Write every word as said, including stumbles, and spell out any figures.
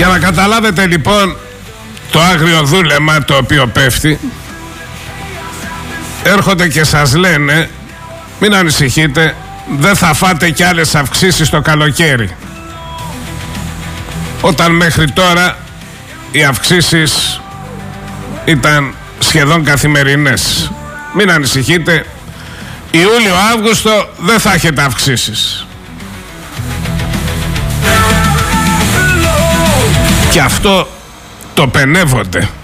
Για να καταλάβετε λοιπόν το άγριο δούλεμα το οποίο πέφτει, έρχονται και σας λένε μην ανησυχείτε, δεν θα φάτε κι άλλες αυξήσεις το καλοκαίρι, όταν μέχρι τώρα οι αυξήσεις ήταν σχεδόν καθημερινές. Μην ανησυχείτε, Ιούλιο-Αύγουστο δεν θα έχετε αυξήσεις. Και αυτό το πενεύονται.